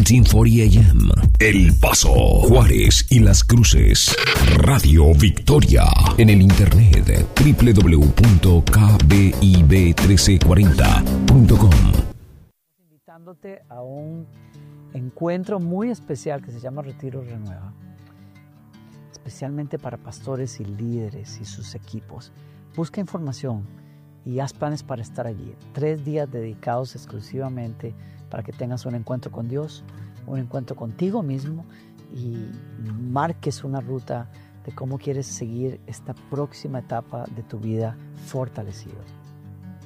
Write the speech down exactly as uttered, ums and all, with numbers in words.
diez cuarenta A M. El Paso, Juárez y Las Cruces. Radio Victoria. En el internet doble u doble u doble u punto k b i b uno tres cuatro cero punto com. Invitándote a un encuentro muy especial que se llama Retiro Renueva, especialmente para pastores y líderes y sus equipos. Busca información y haz planes para estar allí. Tres días dedicados exclusivamente para que tengas un encuentro con Dios, un encuentro contigo mismo y marques una ruta de cómo quieres seguir esta próxima etapa de tu vida fortalecido.